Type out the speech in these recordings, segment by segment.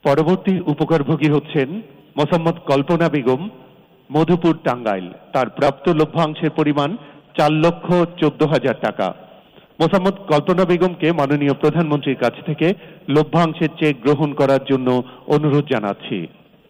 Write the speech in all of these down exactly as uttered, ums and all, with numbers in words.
পরবর্তী উপকারভোগী হচ্ছেন মোসাম্মদ কল্পনা বেগম, মধুপুর, টাঙ্গাইল। তার প্রাপ্ত লভ্যাংশের পরিমাণ চার লক্ষ চোদ্দ হাজার টাকা। মোসাম্মদ কল্পনা বেগমকে মাননীয় প্রধানমন্ত্রীর কাছ থেকে লভ্যাংশের চেক গ্রহণ করার জন্য অনুরোধ জানাচ্ছি।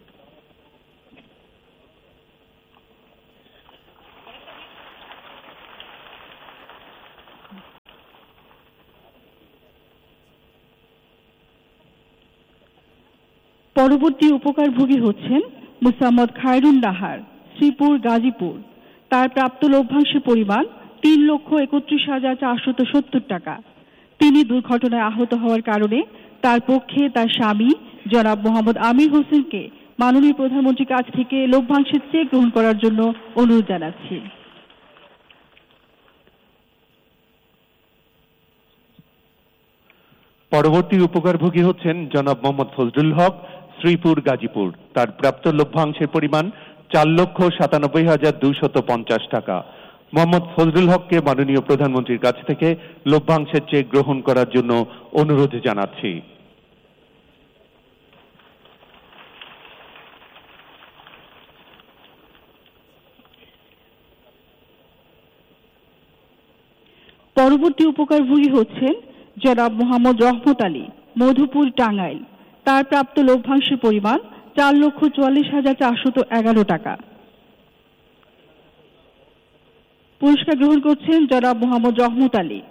পরবর্তী উপকারভোগী হচ্ছেন মোসাম্মদ খায়রুন নাহার, শ্রীপুর, গাজীপুর। তার প্রাপ্ত লভ্যাংশের পরিমাণ তিন লক্ষ একত্রিশ হাজার চারশত সত্তর টাকা। তিনি দুর্ঘটনায় আহত হওয়ার কারণে তার পক্ষে তার স্বামী জনাব মোহাম্মদ আমির হোসেনকে মাননীয় প্রধানমন্ত্রীর কাছ থেকে লভ্যাংশের চেক গ্রহণ করার জন্য অনুরোধ জানাচ্ছি। পরবর্তী উপকারভোগী হচ্ছেন জনাব মোহাম্মদ ফজলুল হক, শ্রীপুর, গাজীপুর। তার প্রাপ্ত লভ্যাংশের পরিমাণ চার লক্ষ সাতানব্বই হাজার দুইশত পঞ্চাশ টাকা। মোহাম্মদ ফজলুল হককে মাননীয় প্রধানমন্ত্রীর কাছ থেকে লভ্যাংশের চেক গ্রহণ করার জন্য অনুরোধ জানাচ্ছি। পরবর্তী উপকারভোগী হচ্ছেন জনাব মোহাম্মদ রহমত আলী, মধুপুর, টাঙ্গাইল। তার প্রাপ্ত লভ্যাংশের পরিমাণ চার লক্ষ চুয়াল্লিশ হাজার চারশত এগারো টাকা। পুরস্কার গ্রহণ করছেন জনাব মোহাম্মদ রহমত আলী।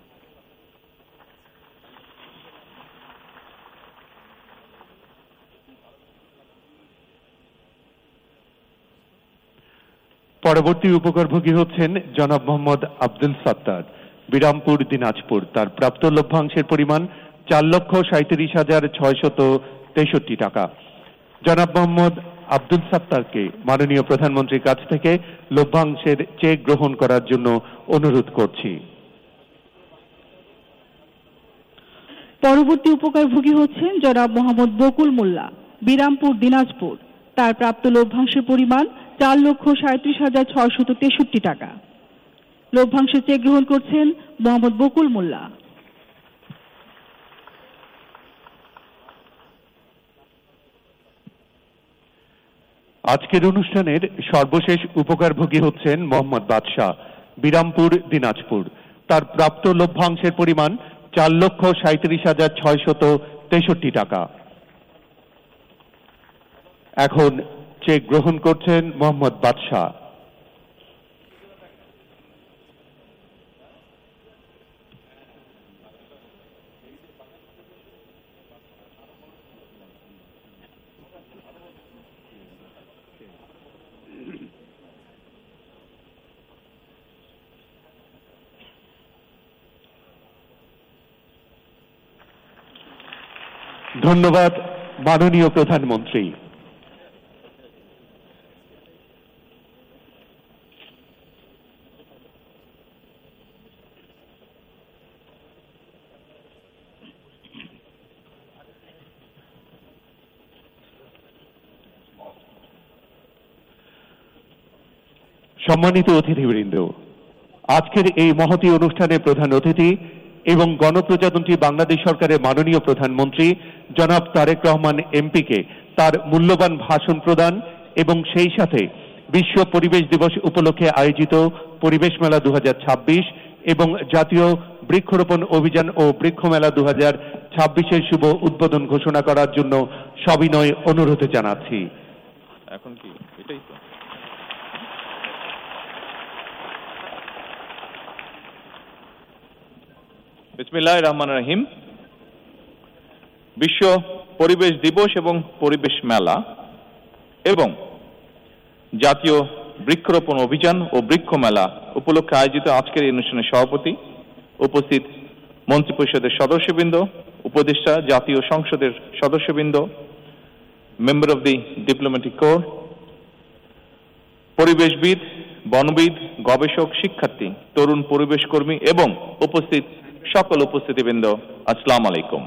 পরবর্তী উপকারভোগী হচ্ছেন জনাব মোহাম্মদ আব্দুল সত্তার, বিরামপুর, দিনাজপুর। তার প্রাপ্ত লভ্যাংশের পরিমাণ চার লক্ষ সাঁত্রিশ হাজার ছয়শত তেষট্টি টাকা। জনাব মোহাম্মদ আব্দুল সত্তারকে মাননীয় প্রধানমন্ত্রীর কাছ থেকে লভ্যাংশের চেক গ্রহণ করার জন্য অনুরোধ করছি। পরবর্তী উপকারভোগী হচ্ছেন জনাব মোহাম্মদ বকুল মোল্লা, বিরামপুর, দিনাজপুর। তার প্রাপ্ত লভ্যাংশের পরিমাণ চার লক্ষ সাঁত্রিশ হাজার ছয়শত তেষট্টি টাকা। লভ্যাংশের চেক গ্রহণ করছেন মোহাম্মদ বকুল মোল্লা। আজকের অনুষ্ঠানের সর্বশেষ উপকারভোগী হচ্ছেন মোহাম্মদ বাদশাহ, বিরামপুর, দিনাজপুর। তার প্রাপ্ত লভ্যাংশের পরিমাণ চার লক্ষ সাঁত্রিশ হাজার ছয়শত তেষট্টি টাকা। এখন চেক গ্রহণ করছেন মোহাম্মদ বাদশাহ। ধন্যবাদ মাননীয় প্রধানমন্ত্রী। সম্মানিত অতিথিবৃন্দ, আজকের এই মহতী অনুষ্ঠানে প্রধান অতিথি এবং গণপ্রজাতন্ত্রী বাংলাদেশ সরকারের মাননীয় প্রধানমন্ত্রী জনাব তারেক রহমান এমপিকে তার মূল্যবান ভাষণ প্রদান এবং সেই সাথে বিশ্ব পরিবেশ দিবস উপলক্ষে আয়োজিত পরিবেশ মেলা দু হাজার ছাব্বিশ এবং জাতীয় বৃক্ষরোপণ অভিযান ও বৃক্ষ মেলা দু হাজার ছাব্বিশের শুভ উদ্বোধন ঘোষণা করার জন্য সবিনয় অনুরোধ জানাচ্ছি। এখন কি এটাই তো? বিসমিল্লাহির রহমানির রহিম। বিশ্ব পরিবেশ দিবস এবং পরিবেশ মেলা এবং জাতীয় বৃক্ষরোপণ অভিযান ও বৃক্ষ মেলা উপলক্ষে আয়োজিত আজকের এই অনুষ্ঠানের সভাপতি, উপস্থিত মন্ত্রিপরিষদের সদস্যবৃন্দ, উপদেষ্টা, জাতীয় সংসদের সদস্যবৃন্দ, member of the diplomatic core, পরিবেশবিদ, বনবিদ, গবেষক, শিক্ষার্থী, তরুণ পরিবেশ কর্মী এবং উপস্থিত সকল উপস্থিতিবৃন্দ, আসসালামু আলাইকুম।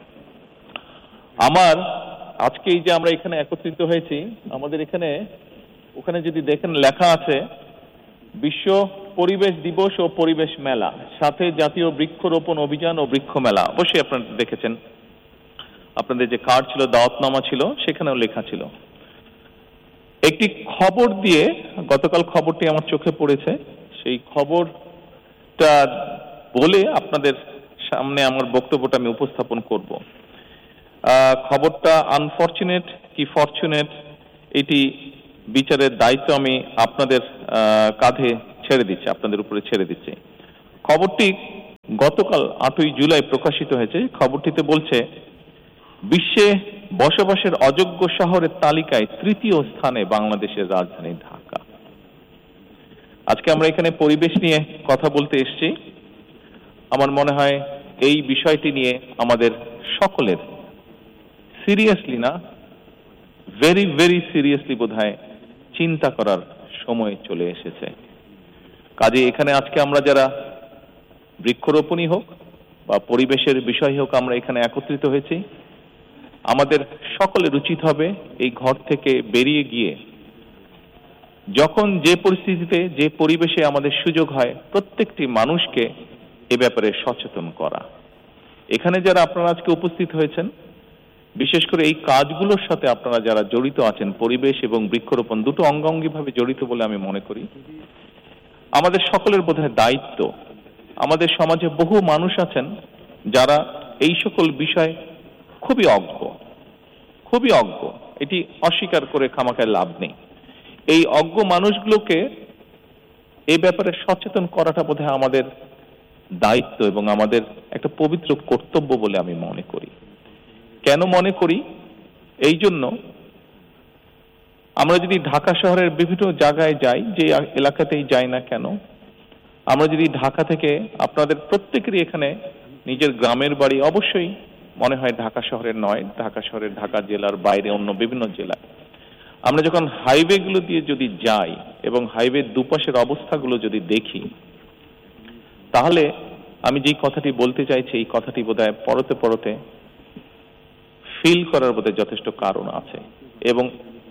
আমার আজকে এই যে আমরা এখানে একত্রিত হয়েছি, আমাদের এখানে ওখানে যদি দেখেন লেখা আছে বিশ্ব পরিবেশ দিবস ও পরিবেশ মেলা, সাথে জাতীয় বৃক্ষরোপণ অভিযান ও বৃক্ষ মেলা। অবশ্যই আপনারা দেখেছেন। আপনাদের যে কার্ড ছিল, দাওয়াতনামা ছিল, সেখানেও লেখা ছিল। একটি খবর দিয়ে, গতকাল খবরটি আমার চোখে পড়েছে, সেই খবরটা বলে আপনাদের সামনে আমার বক্তব্যটা আমি উপস্থাপন করব। খবরটা আনফরচুনেট কি ফরচুনেট, এটি বিচারের দায়িত্ব আমি আপনাদের কাঁধে ছেড়ে দিচ্ছি, আপনাদের উপরে ছেড়ে দিচ্ছি। খবরটি গতকাল আটই জুলাই প্রকাশিত হয়েছে। খবরটিতে বলছে, বিশ্বে বসবাসের অযোগ্য শহরের তালিকায় তৃতীয় স্থানে বাংলাদেশের রাজধানী ঢাকা। আজকে আমরা এখানে পরিবেশ নিয়ে কথা বলতে এসেছি। আমার মনে হয় এই বিষয়টি নিয়ে আমাদের সকলের সিরিয়াসলি না, ভেরি ভেরি সিরিয়াসলি বোধহয় চিন্তা করার সময় চলে এসেছে। কাজে এখানে আজকে আমরা যারা বৃক্ষরোপণই হোক বা পরিবেশের বিষয় হোক, আমরা এখানে একত্রিত হয়েছি, আমাদের সকলের উচিত হবে এই ঘর থেকে বেরিয়ে গিয়ে যখন যে পরিস্থিতিতে, যে পরিবেশে আমাদের সুযোগ হয়, প্রত্যেকটি মানুষকে এ ব্যাপারে সচেতন করা। এখানে যারা আপনারা আজকে উপস্থিত হয়েছেন, বিশেষ করে এই কাজগুলোর সাথে আপনারা যারা জড়িত আছেন, পরিবেশ এবং বৃক্ষরোপণ দুটো অঙ্গাঙ্গিভাবে জড়িত বলে আমি মনে করি। আমাদের সকলের বোধহয় দায়িত্ব, আমাদের সমাজে বহু মানুষ আছেন যারা এই সকল বিষয় খুবই অজ্ঞ, খুবই অজ্ঞ, এটি অস্বীকার করে খামাখায় লাভ নেই। এই অজ্ঞ মানুষগুলোকে এই ব্যাপারে সচেতন করাটা বোধহয় আমাদের দায়িত্ব এবং আমাদের একটা পবিত্র কর্তব্য বলে আমি মনে করি। কেন মনে করি? এই জন্য, আমরা যদি ঢাকা শহরের বিভিন্ন জায়গায় যাই, যে এলাকাতেই যাই না কেন, আমরা যদি ঢাকা থেকে, আপনাদের প্রত্যেকেরই এখানে নিজের গ্রামের বাড়ি অবশ্যই মনে হয় ঢাকা শহরের নয়, ঢাকা শহরের, ঢাকা জেলার বাইরে অন্য বিভিন্ন জেলায়, আমরা যখন হাইওয়ে গুলো দিয়ে যদি যাই এবং হাইওয়ে দুপাশের অবস্থাগুলো যদি দেখি, তাহলে আমি যেই কথাটি বলতে চাইছি, এই কথাটি বোধহয় পরতে পরতে ফিল করার বোধহয় যথেষ্ট কারণ আছে। এবং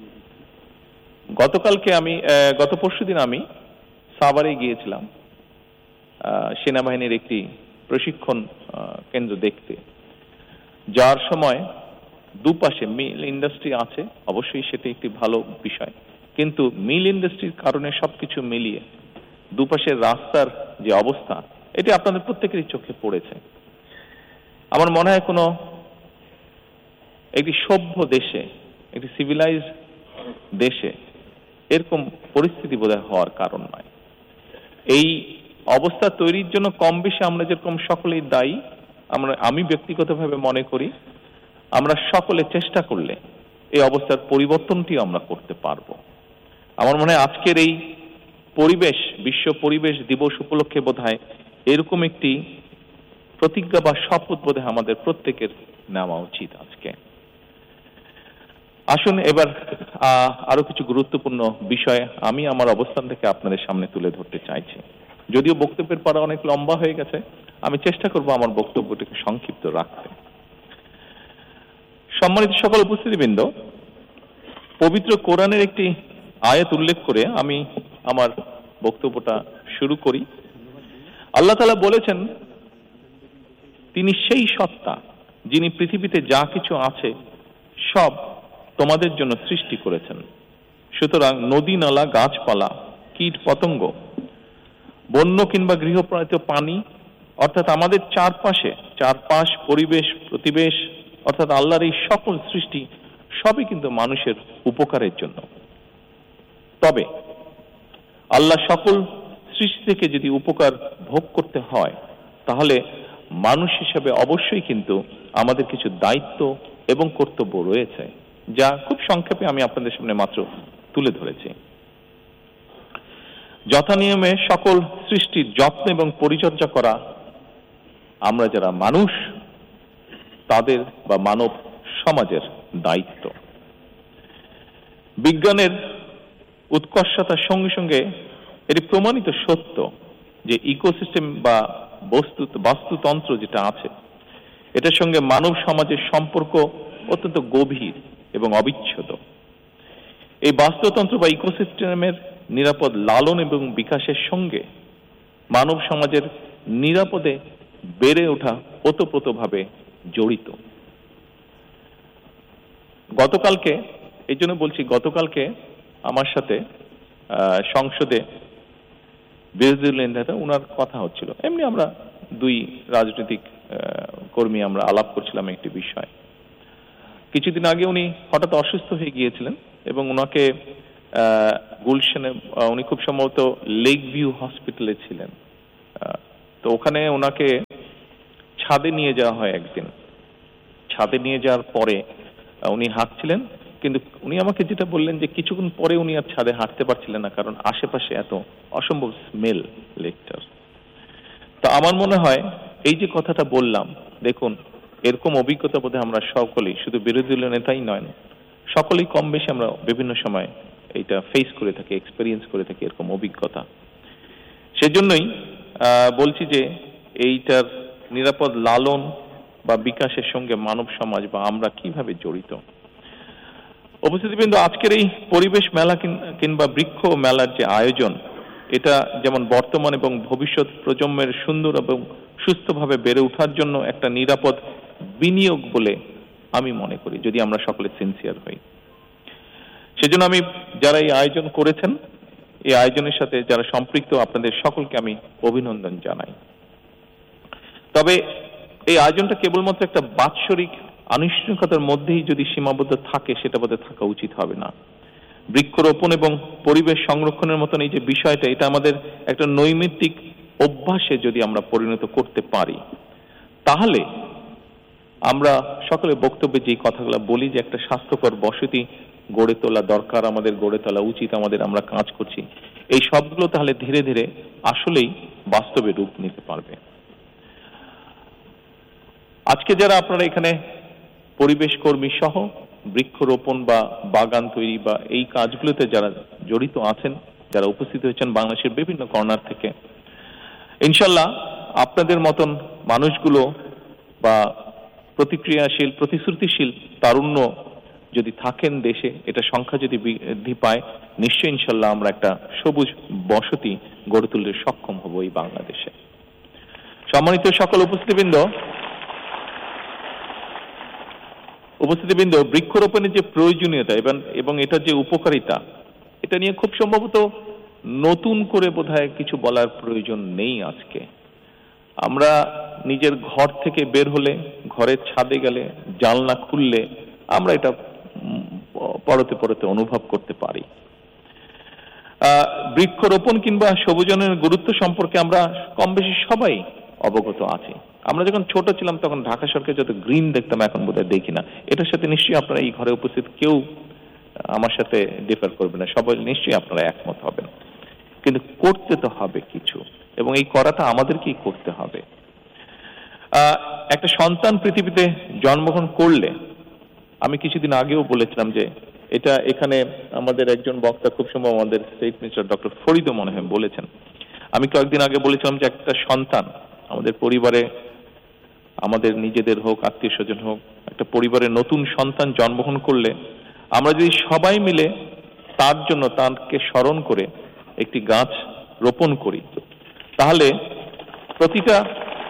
গতকালকে আমি, গত পরশুদিন আমি সাভারে গিয়েছিলাম সেনাবাহিনীর একটি প্রশিক্ষণ কেন্দ্র দেখতে, যার সময় দুপাশে মিল ইন্ডাস্ট্রি আছে, অবশ্যই সেটি একটি ভালো বিষয়, কিন্তু মিল ইন্ডাস্ট্রির কারণে সবকিছু মিলিয়ে দুপাশের রাস্তার যে অবস্থা, এটি আপনাদের প্রত্যেকেরই চোখে পড়েছে। আমার মনে হয় কোনো একটি সভ্য দেশে, একটি সিভিলাইজ দেশে এরকম পরিস্থিতি বোধহয় হওয়ার কারণ নয়। এই অবস্থা তৈরির জন্য কম বেশি আমরা যেরকম সকলেই দায়ী, আমরা, আমি ব্যক্তিগতভাবে মনে করি আমরা সকলে চেষ্টা করলে এই অবস্থার পরিবর্তনটি আমরা করতে পারবো। আমার মনে হয় আজকের এই পরিবেশ, বিশ্ব পরিবেশ দিবস উপলক্ষে বোধহয় এরকম একটি প্রতিজ্ঞা বা শপথ বোধহয় আমাদের প্রত্যেকের নেওয়া উচিত আজকে। আসুন এবার আরো কিছু গুরুত্বপূর্ণ বিষয় আমি আমার অবস্থান থেকে আপনাদের সামনে তুলে ধরতে চাইছি। যদিও বক্তব্যের পর অনেক লম্বা হয়ে গেছে, আমি চেষ্টা করব আমার বক্তব্যটিকে সংক্ষিপ্ত রাখতে। সম্মানিত সকল উপস্থিতিবৃন্দ, পবিত্র কোরআনের একটি আয়াত উল্লেখ করে আমি আমার বক্তব্যটা শুরু করি। আল্লাহ তাআলা বলেছেন, তিনি সেই সত্তা যিনি পৃথিবীতে যা কিছু আছে সব তোমাদের জন্য সৃষ্টি করেছেন। সুতরাং নদী, নালা, গাছপালা, কীট পতঙ্গ, বন্য কিংবা গৃহপালিত পানি, অর্থাৎ আমাদের চারপাশে, চারপাশ, পরিবেশ, প্রতিবেশ, অর্থাৎ আল্লাহর এই সকল সৃষ্টি সবই কিন্তু মানুষের উপকারের জন্য। তবে আল্লাহ সকল সৃষ্টি থেকে যদি উপকার ভোগ করতে হয়, তাহলে মানুষ হিসেবে অবশ্যই কিন্তু আমাদের কিছু দায়িত্ব এবং কর্তব্য রয়েছে, যা খুব সংক্ষেপে আমি আপনাদের সামনে মাত্র তুলে ধরেছি। যথানিয়মে সকল সৃষ্টির যত্ন এবং পরিচর্যা করা আমরা যারা মানুষ, তাদের বা মানব সমাজের দায়িত্ব। বিজ্ঞানের উৎকর্ষতার সঙ্গে সঙ্গে এটি প্রমাণিত সত্য যে ইকোসিস্টেম বা বস্তু বাস্তুতন্ত্র যেটা আছে, এটার সঙ্গে মানব সমাজের সম্পর্ক অত্যন্ত গভীর এবং অবিচ্ছেদ্য। এই বাস্তুতন্ত্র বা ইকোসিস্টেমের নিরাপদ লালন এবং বিকাশের সঙ্গে মানব সমাজের নিরাপদে বেড়ে ওঠা ওতপ্রোতভাবে জড়িত। গতকালকে, এই জন্য বলছি, গতকালকে আমার সাথে সংসদে বিরোধী দলীয় নেতা ওনার কথা হচ্ছিল, এমনি আমরা দুই রাজনৈতিক কর্মী আমরা আলাপ করছিলাম একটি বিষয়। কিছুদিন আগে উনি হঠাৎ অসুস্থ হয়ে গিয়েছিলেন এবং ওনাকে গুলশানে, উনি খুব সম্ভবত লেক ভিউ হসপিটালে ছিলেন, তো ওখানে ওনাকে ছাদে নিয়ে যাওয়া হয়। একদিন ছাদে নিয়ে যাওয়ার পরে উনি হাঁটছিলেন, কিন্তু উনি আমাকে যেটা বললেন যে কিছুক্ষণ পরে উনি আর ছাদে হাঁটতে পারছিলেন না, কারণ আশেপাশে এত অসম্ভব স্মেল লেকটার। তো আমার মনে হয় এই যে কথাটা বললাম, দেখুন এরকম অভিজ্ঞতা বোধহয় আমরা সকলেই, শুধু বিরোধী দলীয় নেতাই নয়, সকলেই কম বেশি আমরা বিভিন্ন সময় এইটা ফেস করে থাকি, এক্সপেরিয়েন্স করে থাকি এরকম অভিজ্ঞতা। সেজন্যই বলছি যে এইটার নিরাপদ লালন বা বিকাশের সঙ্গে মানব সমাজ বা আমরা কিভাবে জড়িত। উপস্থিতিবৃন্দ, আজকের এই পরিবেশ মেলা কিংবা বৃক্ষ মেলার যে আয়োজন, এটা যেমন বর্তমান এবং ভবিষ্যৎ প্রজন্মের সুন্দর এবং সুস্থভাবে বেড়ে ওঠার জন্য একটা নিরাপদ বিনিয়োগ বলে আমি মনে করি, যদি আমরা সকলে সিনসিয়ার হই। সেজন্য আমি যারা এই আয়োজন করেছেন, এই আয়োজনের সাথে যারা সম্পৃক্ত, আপনাদের সকলকে আমি অভিনন্দন জানাই। তবে এই আয়োজনটা কেবলমাত্র একটা বাৎসরিক আনুষ্ঠানিকতার মধ্যেই যদি সীমাবদ্ধ থাকে, সেটা বোধহয় থাকা উচিত হবে না। বৃক্ষরোপণ এবং পরিবেশ সংরক্ষণের মতন এই যে বিষয়টা, এটা আমাদের একটা নৈমিত্তিক অভ্যাসে যদি আমরা পরিণত করতে পারি, তাহলে আমরা সকলে বক্তব্যে যে কথাগুলো বলি যে একটা স্বাস্থ্যকর বসতি গড়ে তোলা দরকার, আমাদের গড়ে তোলা উচিত, আমাদের আমরা কাজ করছি, এই সবগুলো তাহলে ধীরে ধীরে আসলেই বাস্তবে রূপ নিতে পারবে। আজকে যারা আপনারা এখানে পরিবেশ কর্মী সহ বৃক্ষরোপণ বা বাগান তৈরি বা এই কাজগুলোতে যারা জড়িত আছেন, যারা উপস্থিত হয়েছেন বাংলাদেশের বিভিন্ন কর্নার থেকে, ইনশাল্লাহ আপনাদের মতন মানুষগুলো বা প্রতিক্রিয়াশীল, প্রতিশ্রুতিশীল তারুণ্য যদি থাকেন দেশে, এটা সংখ্যা যদি বৃদ্ধি পায়, নিশ্চয়ই ইনশাল্লাহ আমরা একটা সবুজ বসতি গড়ে তুলতে সক্ষম হব এই বাংলাদেশে। সম্মানিত সকল উপস্থিতিবৃন্দ, উপস্থিতিবৃন্দ বৃক্ষরোপণের যে প্রয়োজনীয়তা এবং এবং এটার যে উপকারিতা, এটা নিয়ে খুব সম্ভবত নতুন করে বোধহয় কিছু বলার প্রয়োজন নেই। আজকে আমরা নিজের ঘর থেকে বের হলে, ঘরের ছাদে গেলে, জানলা খুললে আমরা এটা পরতে পরতে অনুভব করতে পারি। বৃক্ষরোপণ কিংবা সবুজায়নের গুরুত্ব সম্পর্কে আমরা কম বেশি সবাই অবগত আছি। আমরা যখন ছোট ছিলাম তখন ঢাকা শহরকে যত গ্রিন দেখতাম, এখন বোধহয় দেখি না। এটার সাথে নিশ্চয়ই আপনারা এই ঘরে উপস্থিত কেউ আমার সাথে ডিফার করবে না, সবাই নিশ্চয়ই আপনারা একমত হবেন। কিন্তু করতে তো হবে কিছু, এবং এই করাটা আমাদেরকেই করতে হবে। একটা সন্তান পৃথিবীতে জন্মগ্রহণ করলে, আমি কিছুদিন আগেও বলেছিলাম যে এটা এখানে আমাদের একজন বক্তা, খুব সম্ভব আমাদের স্টেট মিনিস্টার ডক্টর ফরিদও মনে হয় বলেছেন, আমি কয়েকদিন আগে বলেছিলাম যে একটা সন্তান আমাদের পরিবারে, আমাদের নিজেদের হোক, আত্মীয় স্বজন হোক, একটা পরিবারে নতুন সন্তান জন্মগ্রহণ করলে আমরা যদি সবাই মিলে তার জন্য, তাকে স্মরণ করে একটি গাছ রোপণ করি, তাহলে প্রতিটা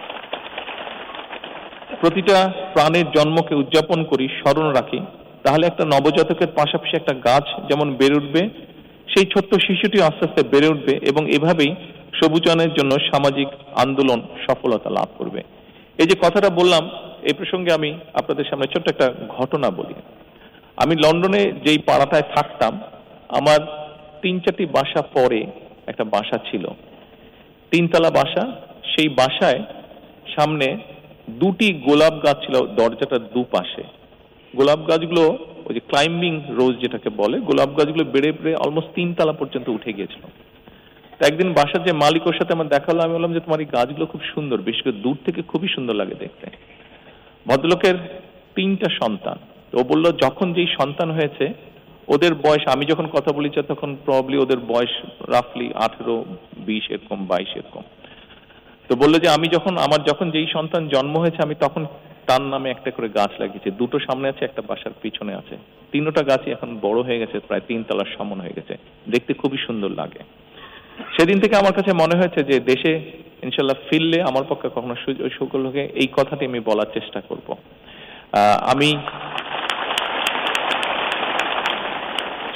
প্রতিটা প্রাণের জন্মকে উদযাপন করি, স্মরণ রাখি, তাহলে একটা নবজাতকের পাশাপাশি একটা গাছ যেমন বেড়ে উঠবে, সেই ছোট্ট শিশুটি আস্তে আস্তে বেড়ে উঠবে এবং এভাবেই সবুজায়নের জন্য সামাজিক আন্দোলন সফলতা লাভ করবে। এই যে কথাটা বললাম, এই প্রসঙ্গে আমি আপনাদের সামনে ছোট্ট একটা ঘটনা বলি। আমি লন্ডনে যেই পাড়াটায় থাকতাম, আমার তিন চারটি বাসা পরে একটা বাসা ছিল, তিনতলা বাসা। সেই বাসায় সামনে দুটি গোলাপ গাছ ছিল দরজাটার দুপাশে। গোলাপ গাছগুলো ওই যে ক্লাইম্বিং রোজ যেটাকে বলে, গোলাপ গাছগুলো বেড়ে বেড়ে অলমোস্ট তিন তলা পর্যন্ত উঠে গিয়েছিল। তো একদিন বাসার যে মালিক, ওর সাথে আমার দেখা হলো, আমি বললাম যে তোমার এই গাছগুলো খুব সুন্দর, বিশেষ করে দূর থেকে খুবই সুন্দর লাগে দেখতে। ভদ্রলোকের তিনটা সন্তান। ও বললো যখন যেই সন্তান হয়েছে ওদের বয়স, আমি যখন কথা বলেছি তখন প্রবাবলি ওদের বয়স রাফলি আঠেরো, বিশ এরকম, বাইশ এরকম। তো বললো যে আমি যখন আমার যখন যেই সন্তান জন্ম হয়েছে, আমি তখন তার নামে একটা করে গাছ লাগিয়েছি। দুটো সামনে আছে, একটা বাসার পিছনে আছে। তিনটা গাছই এখন বড় হয়ে গেছে, প্রায় তিন তলার সমান হয়ে গেছে, দেখতে খুবই সুন্দর লাগে। সেদিন থেকে আমার কাছে মনে হয়েছে যে দেশে ইনশাল্লাহ ফিরলে আমার পক্ষে কখনো সকলকে এই কথাটি আমি বলার চেষ্টা করব। আমি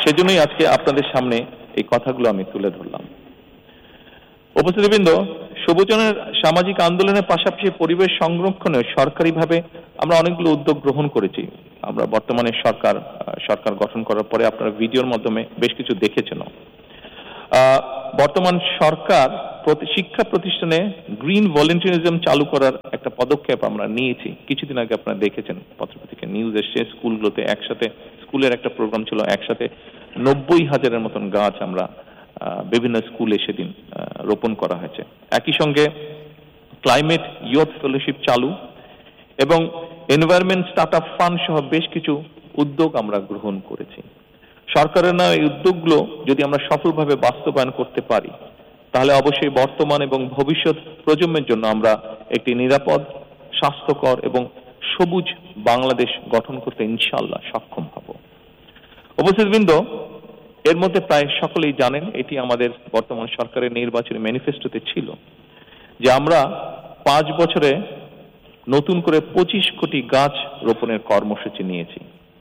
সেজন্যই আজকে আপনাদের সামনে এই কথাগুলো আমি তুলে ধরলাম। উপস্থিতবৃন্দ, সবুজনের সামাজিক আন্দোলনের পাশাপাশি পরিবেশ সংরক্ষণে সরকারিভাবে আমরা অনেকগুলো উদ্যোগ গ্রহণ করেছি। আমরা বর্তমানে সরকার সরকার গঠন করার পরে আপনারা ভিডিওর মাধ্যমে বেশ কিছু দেখেছেন। বর্তমান সরকার শিক্ষা প্রতিষ্ঠানে গ্রিন ভলেন্টিয়ারিজম চালু করার একটা পদক্ষেপ আমরা নিয়েছি। কিছুদিন আগে আপনারা দেখেছেন পত্রপত্রিকা নিউজ এসছে, স্কুলগুলোতে একসাথে স্কুলের একটা প্রোগ্রাম ছিল, একসাথে নব্বই হাজারের মতন গাছ আমরা বিভিন্ন স্কুলে সেদিন রোপণ করা হয়েছে। একই সঙ্গে ক্লাইমেট ইয়ুথ ফেলোশিপ চালু এবং এনভায়রনমেন্ট স্টার্টআপ ফান্ড সহ বেশ কিছু উদ্যোগ আমরা গ্রহণ করেছি। সরকারের না এই উদ্যোগগুলো যদি আমরা সফলভাবে বাস্তবায়ন করতে পারি, তাহলে অবশ্যই বর্তমান এবং ভবিষ্যৎ প্রজন্মের জন্য আমরা একটি নিরাপদ, স্বাস্থ্যকর এবং সবুজ বাংলাদেশ গঠন করতে ইনশাআল্লাহ সক্ষম হব। উপস্থিতবৃন্দ, এর মধ্যে প্রায় সকলেই জানেন, এটি আমাদের বর্তমান সরকারের নির্বাচনী ম্যানিফেস্টোতে ছিল যে আমরা পাঁচ বছরে নতুন করে পঁচিশ কোটি গাছ রোপণের কর্মসূচি নিয়েছি।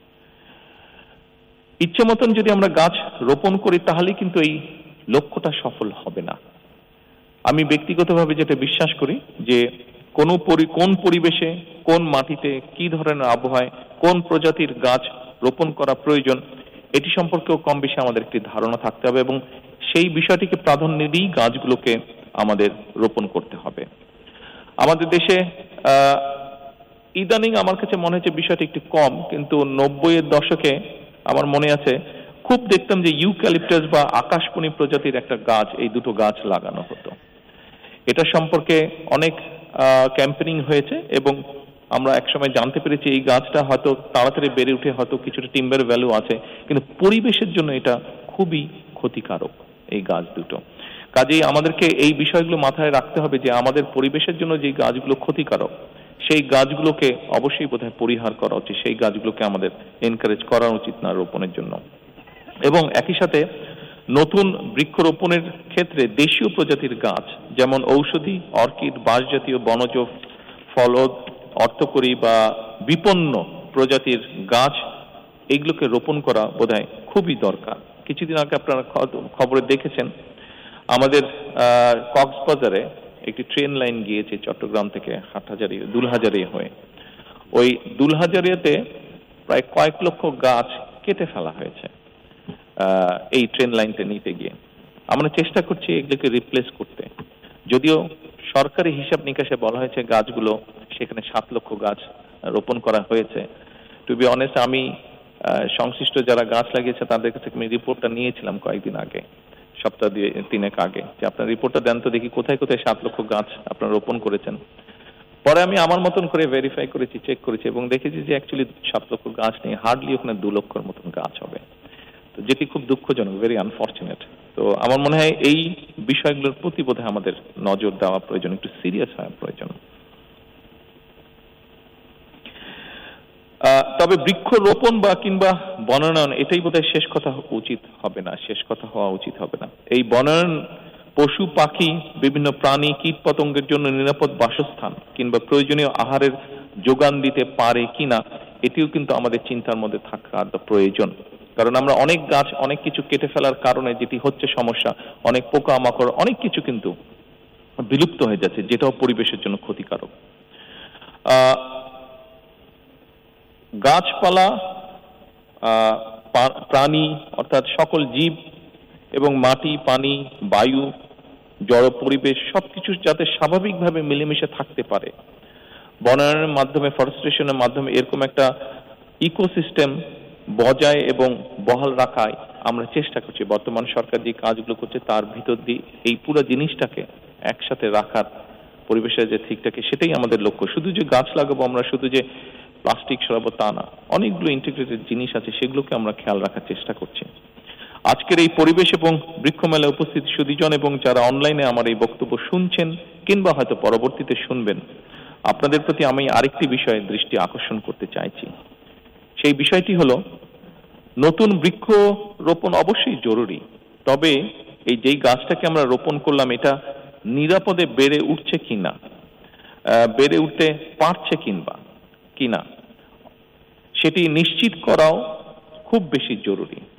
ইচ্ছে মতন যদি আমরা গাছ রোপণ করি তাহলে কিন্তু এই লক্ষ্যটা সফল হবে না। আমি ব্যক্তিগতভাবে যেটা বিশ্বাস করি যে কোন কোন পরিবেশে, কোন মাটিতে, কি ধরনের আবহাওয়ায় কোন প্রজাতির গাছ রোপণ করা প্রয়োজন, এটি সম্পর্কেও কম বেশি আমাদের একটি ধারণা থাকতে হবে এবং সেই বিষয়টিকে প্রাধান্য দিয়েই গাছগুলোকে আমাদের রোপণ করতে হবে। আমাদের দেশে আহ ইদানিং আমার কাছে মনে হচ্ছে বিষয়টি একটু কম, কিন্তু নব্বই এর দশকে আমার মনে আছে খুব দেখতাম যে ইউক্যালিপটাস বা আকাশমণি প্রজাতির একটা গাছ, এই দুটো গাছ লাগানো হতো। এটা সম্পর্কে অনেক ক্যাম্পেনিং হয়েছে এবং আমরা একসময় জানতে পেরেছি এই গাছটা হয়তো তাড়াতাড়ি বেড়ে উঠে হয়তো কিছুটা টিম্বার ভ্যালু আছে, কিন্তু পরিবেশের জন্য এটা খুবই ক্ষতিকারক এই গাছ দুটো। কাজেই আমাদেরকে এই বিষয়গুলো মাথায় রাখতে হবে যে আমাদের পরিবেশের জন্য যে গাছগুলো ক্ষতিকারক সেই গাছগুলোকে অবশ্যই বোধহয় পরিহার করা উচিত, সেই গাছগুলোকে আমাদের এনকারেজ করা উচিত না রোপণের জন্য। এবং একই সাথে নতুন বৃক্ষরোপণের ক্ষেত্রে দেশীয় প্রজাতির গাছ যেমন ঔষধি, অর্কিড, বাঁশজাতীয়, বনজ, ফলদ, অর্থকরী বা বিপন্ন প্রজাতির গাছ, এইগুলোকে রোপণ করা বোধহয় খুবই দরকার। কিছুদিন আগে আপনারা খবরে দেখেছেন আমাদের কক্সবাজারে একটি ট্রেন লাইন গিয়েছে চট্টগ্রাম থেকে হাটহাজারী দুলহাজারী হয়ে। ওই দুলহাজারিয়াতে প্রায় কয়েক লক্ষ গাছ কেটে ফেলা হয়েছে এই ট্রেন লাইনটা নিতে গিয়ে। আমরা চেষ্টা করছি এগুলোকে রিপ্লেস করতে, যদিও সরকারি হিসাব নিকাশে বলা হয়েছে গাছগুলো সেখানে সাত লক্ষ গাছ রোপণ করা হয়েছে। টু বি অনেস্ট, আমি সংশ্লিষ্ট যারা গাছ লাগিয়েছে তাদের কাছে আমি রিপোর্টটা নিয়েছিলাম কয়েকদিন আগে, সপ্তাহ দিয়ে তিনেক আগে, যে আপনার রিপোর্টটা দেন তো দেখি কোথায় কোথায় সাত লক্ষ গাছ আপনারা রোপণ করেছেন। পরে আমি আমার মতন করে ভেরিফাই করেছি, চেক করেছি এবং দেখেছি যে অ্যাকচুয়ালি সাত লক্ষ গাছ নেই, হার্ডলি ওখানে দু লক্ষর মতন গাছ হবে, তো যেটি খুব দুঃখজনক, ভেরি আনফর্চুনেট। তো আমার মনে হয় এই বিষয়গুলোর প্রতি বোধহয় আমাদের নজর দেওয়া প্রয়োজন, একটু সিরিয়াস হওয়া প্রয়োজন। তবে বৃক্ষরোপণ বা কিংবা বনায়ন এটাই বোধহয় শেষ কথা উচিত হবে না, শেষ কথা হওয়া উচিত হবে না। এই বনায়ন পশু পাখি, বিভিন্ন প্রাণী, কীট পতঙ্গের জন্য নিরাপদ বাসস্থান কিংবা প্রয়োজনীয় আহারের যোগান দিতে পারে কিনা, এটিও কিন্তু আমাদের চিন্তার মধ্যে থাকার প্রয়োজন। কারণ আমরা অনেক গাছ অনেক কিছু কেটে ফেলার কারণে যেটি হচ্ছে সমস্যা, অনেক পোকা মাকড় অনেক কিছু কিন্তু বিলুপ্ত হয়ে যাচ্ছে, যেটাও পরিবেশের জন্য ক্ষতিকারক। আহ গাছপালা, প্রাণী অর্থাৎ সকল জীব এবং মাটি, পানি, বায়ু, জড় পরিবেশ সবকিছু যাতে স্বাভাবিকভাবে মিলেমিশে থাকতে পারে, বনায়নের মাধ্যমে, ফরেস্টেশনের মাধ্যমে এরকম একটা ইকোসিস্টেম বজায় এবং বহাল রাখায় আমরা চেষ্টা করছি। বর্তমান সরকার যে কাজগুলো করছে তার ভিতর দিয়ে এই পুরো জিনিসটাকে একসাথে রাখার, পরিবেশের যে ঠিকটাকে, সেটাই আমাদের লক্ষ্য। শুধু যে গাছ লাগাবো আমরা, শুধু যে প্লাস্টিক সরাবো তা না, অনেকগুলো ইন্টিগ্রেটেড জিনিস আছে, সেগুলোকে আমরা খেয়াল রাখার চেষ্টা করছি। আজকের এই পরিবেশ এবং বৃক্ষ মেলায় উপস্থিত সুধীজন এবং যারা অনলাইনে আমার এই বক্তব্য শুনছেন কিংবা হয়তো পরবর্তীতে শুনবেন, আপনাদের প্রতি আমি আরেকটি বিষয়ে দৃষ্টি আকর্ষণ করতে চাইছি। সেই বিষয়টি হলো, নতুন বৃক্ষ রোপণ অবশ্যই জরুরি, তবে এই যেই গাছটাকে আমরা রোপণ করলাম এটা নিরাপদে বেড়ে উঠছে কিনা, বেড়ে উঠতে পারছে কিংবা কিনা, সেটি নিশ্চিত করাও খুব বেশি জরুরি।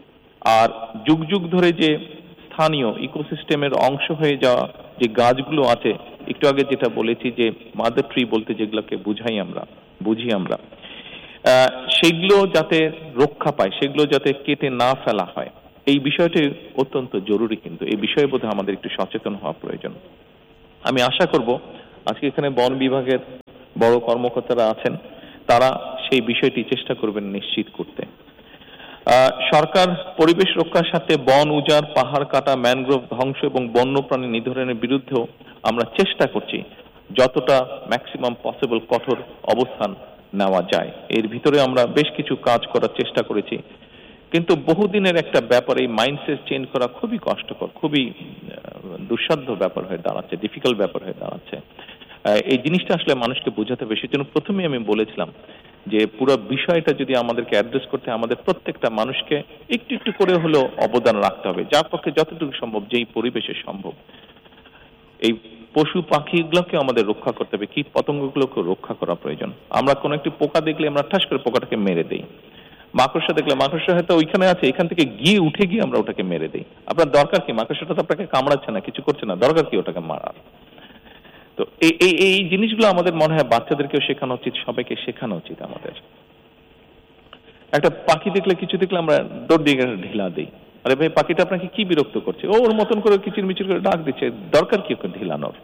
আর যুগ যুগ ধরে যে স্থানীয় ইকোসিস্টেমের অংশ হয়ে যাওয়া যে গাছগুলো আছে, একটু আগে যেটা বলেছি যে মাদার ট্রি বলতে যেগুলোকে বুঝাই আমরা বুঝি আমরা সেগুলো যাতে রক্ষা পায়, সেগুলো যাতে কেটে না ফেলা হয়, এই বিষয়টি অত্যন্ত জরুরি। কিন্তু এই বিষয়ে বোধহয় আমাদের একটু সচেতন হওয়া প্রয়োজন। আমি আশা করব আজকে এখানে বন বিভাগের বড় কর্মকর্তারা আছেন, তারা সেই বিষয়টি চেষ্টা করবেন নিশ্চিত করতে। সরকার পরিবেশ রক্ষার সাথে বন উজাড়, পাহাড় কাটা, ম্যানগ্রোভ ধ্বংস এবং বন্যপ্রাণী নিধনের বিরুদ্ধেও আমরা চেষ্টা করছি যতটা ম্যাক্সিমাম পসিবল কঠোর অবস্থান নেওয়া যায়। এর ভিতরে আমরা বেশ কিছু কাজ করার চেষ্টা করেছি, কিন্তু বহুদিনের একটা ব্যাপার, এই মাইন্ডসেট চেঞ্জ করা খুবই কষ্টকর, খুবই দুঃসাধ্য ব্যাপার হয়ে দাঁড়াচ্ছে, ডিফিকাল্ট ব্যাপার হয়ে দাঁড়াচ্ছে। এই জিনিসটা আসলে মানুষকে বোঝাতে হবে। সেজন্য প্রথমেই আমি বলেছিলাম যে পুরো বিষয়টা যদি আমাদেরকে অ্যাড্রেস করতে, আমাদের প্রত্যেকটা মানুষকে একটু একটু করে হলেও অবদান রাখতে হবে, যার পক্ষে যতটুকু সম্ভব, যেই পরিবেশে সম্ভব। এই পশু পাখিগুলোকে আমাদের রক্ষা করতে হবে, কীট পতঙ্গগুলোকে রক্ষা করা প্রয়োজন। আমরা কোনো একটি পোকা দেখলে আমরা ঠাস করে পোকাটাকে মেরে দেই, মাকড়সা দেখলে মাকড়সা হয়তো ওইখানে আছে, এখান থেকে গিয়ে উঠে গিয়ে আমরা ওটাকে মেরে দিই। আপনার দরকার কি? মাকড়সাটা তো আপনাকে কামড়াচ্ছে না, কিছু করছে না, দরকার কি ওটাকে মারার? তো এই এই জিনিসগুলো আমাদের মনে হয় বাচ্চাদেরকেও শেখানো উচিত, সবাইকে শেখানো উচিত আমাদের। একটা পাখি দেখলে, কিছু দেখলে আমরা দৌড় দিয়ে ঢিলা দিই, আরে ভাই পাখিটা আপনাকে কি বিরক্ত করছে? ও ওর মতন করে কিচির মিচির করে ডাক দিচ্ছে, দরকার কি ওকে ঢিলানোর?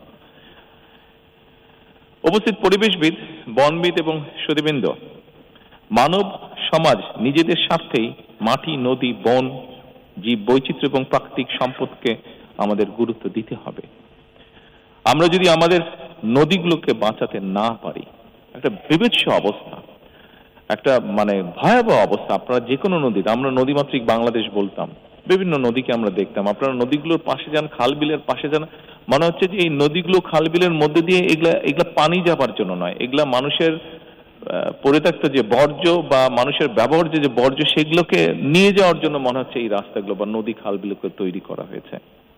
উপস্থিত পরিবেশবিদ, বনবিদ এবং সুধীবৃন্দ, মানব সমাজ নিজেদের স্বার্থেই মাটি, নদী, বন, জীব বৈচিত্র্য এবং প্রাকৃতিক সম্পদকে আমাদের গুরুত্ব দিতে হবে। আমরা যদি আমাদের নদীগুলোকে বাঁচাতে না পারি, একটা বিভৎস অবস্থা, একটা মানে ভয়াবহ অবস্থা। আপনারা যে কোনো নদী, আমরা নদীমাতৃক বাংলাদেশ বলতাম, বিভিন্ন নদীকে আমরা দেখতাম, আপনারা নদীগুলোর পাশে যান, খাল বিলের পাশে যান, মনে হচ্ছে যে এই নদীগুলো খাল বিলের মধ্যে দিয়ে এগুলা এগুলা পানি যাবার জন্য নয়, এগুলা মানুষের পরিত্যক্ত যে বর্জ্য বা মানুষের ব্যবহার্য যে বর্জ্য, সেগুলোকে নিয়ে যাওয়ার জন্য মনে হচ্ছে এই রাস্তাগুলো বা নদী খাল বিলকে তৈরি করা হয়েছে।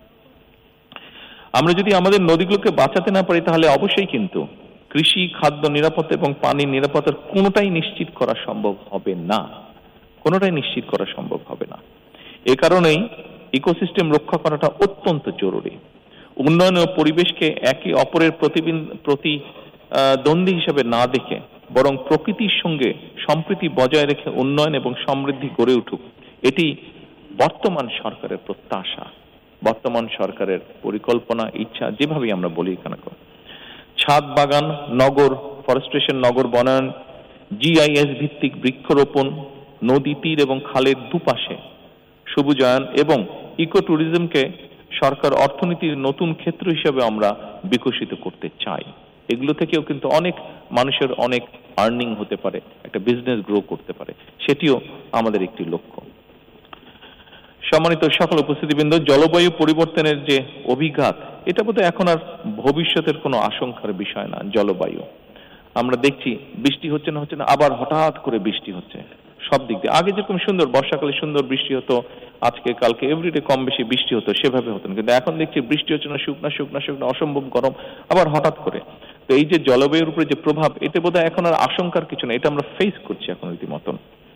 আমরা যদি আমাদের নদীগুলোকে বাঁচাতে না পারি, তাহলে অবশ্যই কিন্তু কৃষি, খাদ্য নিরাপত্তা এবং পানির নিরাপত্তার কোনোটাই নিশ্চিত করা সম্ভব হবে না, কোনোটাই নিশ্চিত করা সম্ভব হবে না। এ কারণেই ইকোসিস্টেম রক্ষা করাটা অত্যন্ত জরুরি। উন্নয়ন ও পরিবেশকে একে অপরের প্রতিদ্বন্দ্বী হিসেবে না দেখে বরং প্রকৃতির সঙ্গে সম্প্রীতি বজায় রেখে উন্নয়ন এবং সমৃদ্ধি গড়ে উঠুক, এটি বর্তমান সরকারের প্রত্যাশা, বর্তমান সরকারের পরিকল্পনা, ইচ্ছা, যেভাবেই আমরা বলি কেন। ছাদ বাগান, নগর ফরেস্টেশন, নগর বনায়ন, জিআইএস ভিত্তিক বৃক্ষরোপণ, নদী তীর এবং খালের দুপাশে সবুজায়ন এবং ইকো ট্যুরিজমকে সরকার অর্থনীতির নতুন ক্ষেত্র হিসেবে আমরা বিকশিত করতে চাই। এগুলো থেকেও কিন্তু অনেক মানুষের অনেক আর্নিং হতে পারে, একটা বিজনেস গ্রো করতে পারে, সেটিও আমাদের একটি লক্ষ্য। সম্মানিত সকল উপস্থিতিবৃন্দ, জলবায়ু পরিবর্তনের যে অভিঘাত, এটা বোধহয় এখন আর ভবিষ্যতের কোনো আশঙ্কার বিষয় না। জলবায়ু আমরা দেখছি, বৃষ্টি হচ্ছে না হচ্ছে না আবার হঠাৎ করে বৃষ্টি হচ্ছে সব দিক দিয়ে। আগে যেরকম সুন্দর বর্ষাকালে সুন্দর বৃষ্টি হতো, আজকে কালকে এভরিডে কম বেশি বৃষ্টি হতো, সেভাবে হতো না। কিন্তু এখন দেখছি বৃষ্টি হচ্ছে না, শুকনা শুকনা শুকনা অসম্ভব গরম, আবার হঠাৎ করে। তো এই যে জলবায়ুর উপরে যে প্রভাব, এটা বোধহয় এখন আর আশঙ্কার কিছু না, এটা আমরা ফেস করছি এখন রীতিমতন।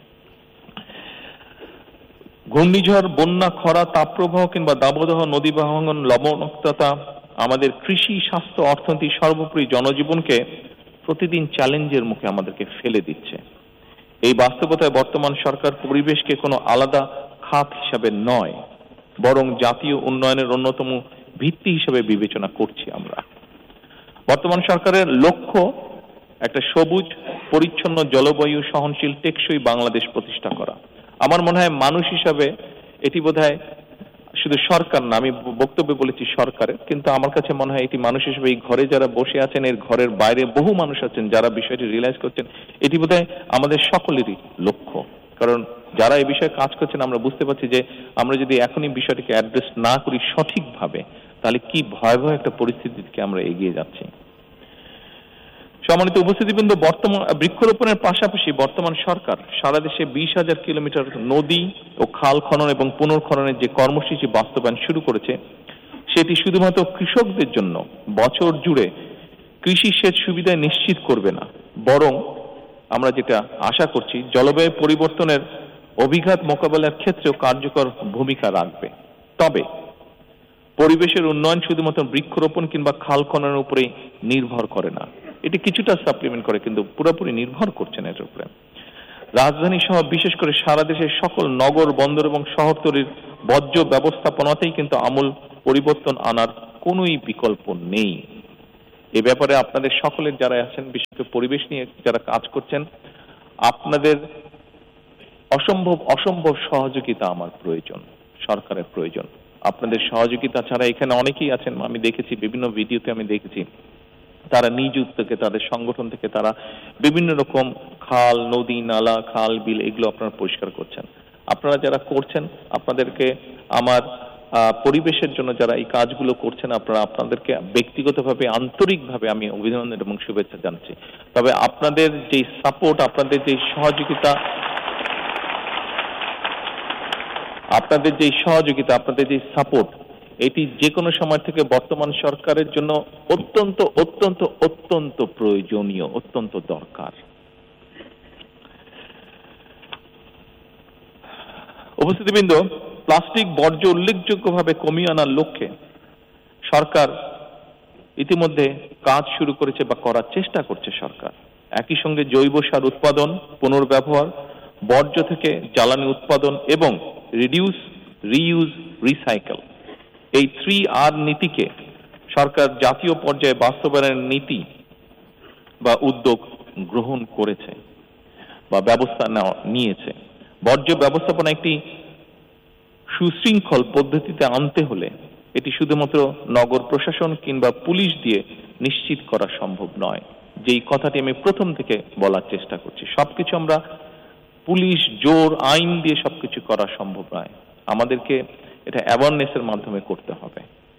ঘূর্ণিঝড়, বন্যা, খরা, তাপপ্রবাহ কিংবা দাবদাহ, নদী ভাঙন, লবণাক্ততা আমাদের কৃষি, স্বাস্থ্য, অর্থনীতি, সর্বোপরি জনজীবনকে প্রতিদিন চ্যালেঞ্জের মুখে আমাদেরকে ফেলে দিচ্ছে। এই বাস্তবতায় বর্তমান সরকার পরিবেশকে কোনো আলাদা খাত হিসাবে নয়, বরং জাতীয় উন্নয়নের অন্যতম ভিত্তি হিসেবে বিবেচনা করছি আমরা। বর্তমান সরকারের লক্ষ্য একটা সবুজ, পরিচ্ছন্ন, জলবায়ু সহনশীল, টেকসই বাংলাদেশ প্রতিষ্ঠা করা। আমার মনে হয় মানুষ হিসাবে এটি বোধহয় শুধু সরকার না, আমি বক্তব্যে বলেছি সরকারের, কিন্তু আমার কাছে মনে হয় এটি মানুষ হিসেবে এই ঘরে যারা বসে আছেন, এর ঘরের বাইরে বহু মানুষ আছেন যারা বিষয়টি রিয়েলাইজ করছেন, এটি বোধহয় আমাদের সকলেরই লক্ষ্য। কারণ যারা এই বিষয়ে কাজ করছেন, আমরা বুঝতে পারছি যে আমরা যদি এখনই বিষয়টিকে অ্যাড্রেস না করি সঠিকভাবে, তাহলে কি ভয়াবহ একটা পরিস্থিতিকে আমরা এগিয়ে যাচ্ছি। সম্মানিত উপস্থিতিবৃন্দ, বর্তমান বৃক্ষরোপণের পাশাপাশি বর্তমান সরকার সারা দেশে বিশ হাজার কিলোমিটার নদী ও খাল খনন এবং পুনর্খননের যে কর্মসূচি বাস্তবায়ন শুরু করেছে, সেটি শুধুমাত্র কৃষকদের জন্য বছর জুড়ে কৃষি সেচ সুবিধা নিশ্চিত করবে না, বরং আমরা যেটা আশা করছি, জলবায়ু পরিবর্তনের অভিঘাত মোকাবেলার ক্ষেত্রেও কার্যকর ভূমিকা রাখবে। তবে পরিবেশের উন্নয়ন শুধুমাত্র বৃক্ষরোপণ কিংবা খাল খননের উপরে নির্ভর করে না, এটি কিছুটা সাপ্লিমেন্ট করে কিন্তু পুরোপুরি নির্ভর করছে না এর উপরে। রাজধানী সহ বিশেষ করে সারা দেশের সকল নগর, বন্দর এবং শহরতলির বর্জ্য ব্যবস্থাপনাতেই কিন্তু আমূল পরিবর্তন আনার কোনোই বিকল্প নেই। এ ব্যাপারে আপনাদের সকলের যারা আছেন, বিশেষ করে পরিবেশ নিয়ে যারা কাজ করছেন, আপনাদের অসম্ভব অসম্ভব সহযোগিতা আমার প্রয়োজন, সরকারের প্রয়োজন। আপনাদের সহযোগিতা ছাড়া এখানে অনেকেই আছেন, আমি দেখেছি বিভিন্ন ভিডিওতে, আমি দেখেছি তারা নিজ উদ্যোগে তাদের সংগঠন থেকে তারা বিভিন্ন রকম খাল, নদী, নালা, খাল, বিল এগুলো আপনারা পরিষ্কার করছেন। আপনারা যারা করছেন, আপনাদেরকে আমার পরিবেশের জন্য যারা এই কাজগুলো করছেন, আপনারা আপনাদেরকে ব্যক্তিগতভাবে আন্তরিকভাবে আমি অভিনন্দন এবং শুভেচ্ছা জানাচ্ছি। তবে আপনাদের যে সাপোর্ট, আপনাদের যে সহযোগিতা, আপনাদের যে সহযোগিতা আপনাদের যে সাপোর্ট, এটি যে কোনো সময় থেকে বর্তমান সরকারের জন্য অত্যন্ত অত্যন্ত অত্যন্ত প্রয়োজনীয়, অত্যন্ত দরকার। উপস্থিতিবৃন্দ, প্লাস্টিক বর্জ্য উল্লেখযোগ্যভাবে কমিয়ে আনার লক্ষ্যে সরকার ইতিমধ্যে কাজ শুরু করেছে বা করার চেষ্টা করছে সরকার। একই সঙ্গে জৈব সার উৎপাদন, পুনর্ব্যবহার, বর্জ্য থেকে জ্বালানি উৎপাদন এবং রিডিউস, রিইউজ, রিসাইকেল, এই থ্রি আর নীতিকে সরকার জাতীয় পর্যায়ে বাস্তবায়নের নীতি বা উদ্যোগ গ্রহণ করেছে বা ব্যবস্থা নেওয়া নিয়েছে। বর্জ্য ব্যবস্থাপনা একটি সুশৃঙ্খল পদ্ধতিতে আনতে হলে এটি শুধুমাত্র নগর প্রশাসন কিংবা পুলিশ দিয়ে নিশ্চিত করা সম্ভব নয়। যেই কথাটি আমি প্রথম থেকে বলার চেষ্টা করছি, সবকিছু আমরা পুলিশ, জোর, আইন দিয়ে সবকিছু করা সম্ভব নয়। আমাদেরকে এটা অ্যাওয়ারনেসের মাধ্যমে করতে হবে।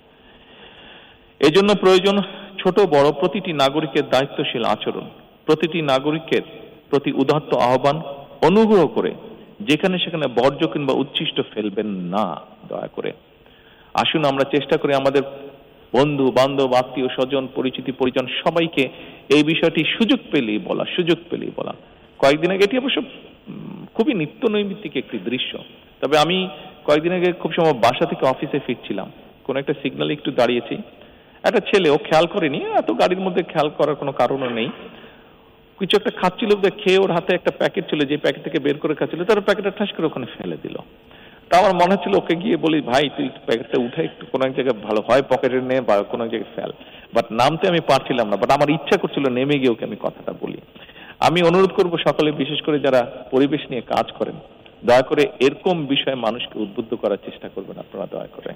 এজন্য প্রয়োজন ছোট বড় প্রতিটি নাগরিকের দায়িত্বশীল আচরণ, প্রতিটি নাগরিকের প্রতি উদাত্ত আহ্বান, অনুগ্রহ করে যেখানে সেখানে বর্জ্য কিংবা উচ্ছিষ্ট ফেলবেন না, দয়া করে। আসুন আমরা চেষ্টা করি আমাদের বন্ধু বান্ধব, আত্মীয় স্বজন, পরিচিতি পরিজন সবাইকে এই বিষয়টি সুযোগ পেলেই বলা, সুযোগ পেলেই বলা। কয়েকদিন আগে, এটি অবশ্য খুবই নিত্য নৈমিত্তিক একটি দৃশ্য, তবে আমি কয়েকদিন আগে খুব সময় বাসা থেকে অফিসে ফিরছিলাম, কোন একটা সিগন্যালে একটু দাঁড়িয়েছি, একটা ছেলে, ও খেয়াল করেনি, এত গাড়ির মধ্যে খেয়াল করার কোনো কারণও নেই, কিছু একটা খাচ্ছিল, খেয়ে ওর হাতে একটা প্যাকেট ছিল, যে প্যাকেট থেকে বের করে খাচ্ছিল, তার প্যাকেটটা ঠাস করে ওখানে ফেলে দিল। তা আমার মনে হচ্ছিল ওকে গিয়ে বলি, ভাই তুই প্যাকেটটা উঠে একটু কোনো এক জায়গায় ভালো হয় পকেটে নে বা কোনো এক জায়গায় ফেল, বাট নামতে আমি পারছিলাম না, বাট আমার ইচ্ছা করছিল নেমে গিয়ে ওকে আমি কথাটা বলি। আমি অনুরোধ করব সকলে, বিশেষ করে যারা পরিবেশ নিয়ে কাজ করেন, দয়া করে এরকম বিষয়ে মানুষকে উদ্বুদ্ধ করার চেষ্টা করবেন আপনারা, দয়া করে।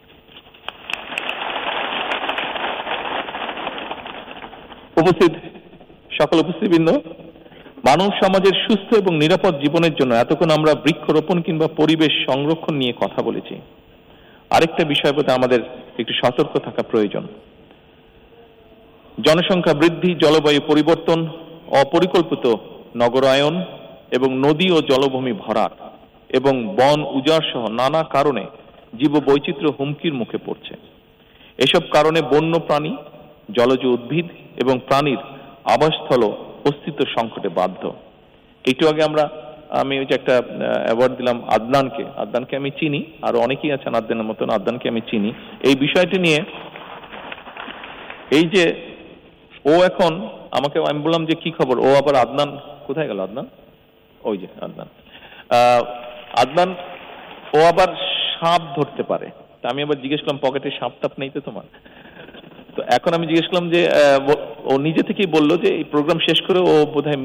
উপস্থিত সকল উপস্থিতবৃন্দ, মানব সমাজের সুস্থ এবং নিরাপদ জীবনের জন্য এতক্ষণ আমরা বৃক্ষরোপণ কিংবা পরিবেশ সংরক্ষণ নিয়ে কথা বলেছি। আরেকটা বিষয় প্রতি আমাদের একটু সতর্ক থাকা প্রয়োজন। জনসংখ্যা বৃদ্ধি, জলবায়ু পরিবর্তন, অপরিকল্পিত নগরায়ন এবং নদী ও জলভূমি ভরাট এবং বন উজাড় সহ নানা কারণে জীববৈচিত্র্য হুমকির মুখে পড়ছে। এসব কারণে বন্য প্রাণী, জলজ উদ্ভিদ এবং প্রাণীর আবাসস্থল অস্তিত্ব সংকটে বাধ্য। একটু আগে আমরা আমি ওই যে একটা অ্যাওয়ার্ড দিলাম আদনানকে, আদনানকে আমি চিনি, আর অনেকেই আছেন আদনানের মতন, আদনানকে আমি চিনি। এই বিষয়টি নিয়ে এই যে ও এখন আমাকে, আমি বললাম যে কি খবর, ও আবার আদনান কোথায় গেল, আদনান ওই যে আদনান আদনান ও আবার সাপ ধরতে পারে। তা আমি আবার জিজ্ঞেস করলাম, পকেটে সাপ টাপ নেই তো তোমার? তো এখন আমি জিজ্ঞেস করলাম যে, ও নিজে থেকেই বললো যে এই প্রোগ্রাম শেষ করে ও বোধহয়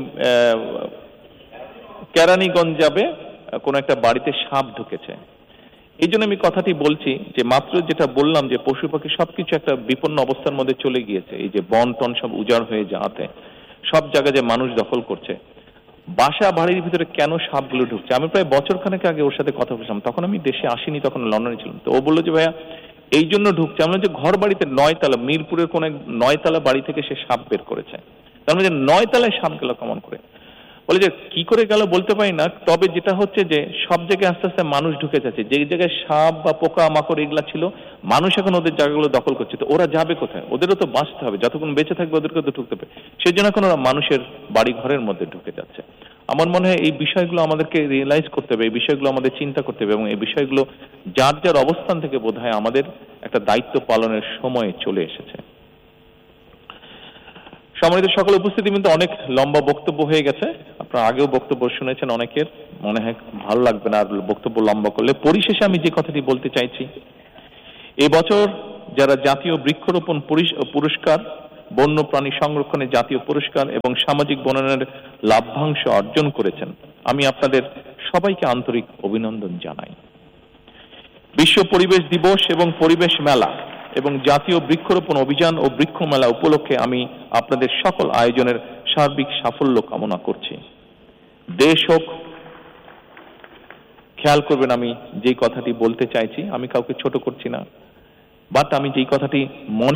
কেরানীগঞ্জ যাবে, কোন একটা বাড়িতে সাপ ঢুকেছে। এই জন্য আমি কথাটি বলছি যে মাত্র যেটা বললাম যে পশু পাখি সবকিছু একটা বিপন্ন অবস্থার মধ্যে চলে গিয়েছে, এই যে বন টন সব উজাড় হয়ে যাওয়াতে সব জায়গায় যে মানুষ দখল করছে, বাসা বাড়ির ভিতরে কেন সাপগুলো ঢুকছে। আমি প্রায় বছর খানেক আগে ওর সাথে কথা বলছিলাম, তখন আমি দেশে আসিনি, তখন লন্ডনে ছিলাম। তো ও বললো যে ভাইয়া এই জন্য ঢুকছে। আমরা যে ঘর বাড়িতে নয়তলা, মিরপুরের কোন এক নয়তলা বাড়ি থেকে সে সাপ বের করেছে, তার মানে নয়তলায় সাপ গেল কেমন করে, বলে যে কি করে গেল বলতে পারি না। তবে যেটা হচ্ছে যে সব জায়গায় আস্তে আস্তে মানুষ ঢুকে যাচ্ছে, যে জায়গায় সাপ বা পোকা মাকড় এগুলা ছিল, মানুষ এখন ওদের জায়গাগুলো দখল করছে। তো ওরা যাবে কোথায়? ওদেরও তো বাঁচতে হবে, যতক্ষণ বেঁচে থাকবে ওদেরকে তো ঢুকতে হবে। সেই জন্য এখন ওরা মানুষের বাড়ি ঘরের মধ্যে ঢুকে যাচ্ছে। আমার মনে হয় এই বিষয়গুলো আমাদেরকে রিয়েলাইজ করতে হবে, এই বিষয়গুলো আমাদের চিন্তা করতে হবে এবং এই বিষয়গুলো যার যার অবস্থান থেকে বোধহয় আমাদের একটা দায়িত্ব পালনের সময় চলে এসেছে। সম্মানিত সকল উপস্থিতি, কিন্তু অনেক লম্বা বক্তব্য হয়ে গেছে, আপনারা আগেও বক্তব্য শুনেছেন অনেকের, মনে হয় ভালো লাগবে না আর বক্তব্য লম্বা করলে। পরিশেষে আমি যে কথাটি বলতে চাইছি, এবছর যারা জাতীয় বৃক্ষরোপণ পুরস্কার, বন্যপ্রাণী সংরক্ষণে জাতীয় পুরস্কার এবং সামাজিক বনায়নের লাভ্যাংশ অর্জন করেছেন, আমি আপনাদের সবাইকে আন্তরিক অভিনন্দন জানাই। বিশ্ব পরিবেশ দিবস এবং পরিবেশ মেলা এবং জাতীয় বৃক্ষরোপণ অভিযান ও বৃক্ষ মেলা উপলক্ষে আমি আপনাদের সকল আয়োজনের সার্বিক সাফল্য কামনা করছি। দেশ হোক, খেয়াল করবেন আমি যে কথাটি বলতে চাইছি, আমি কাউকে ছোট করছি না, বাট আমি যেই কথাটি মনে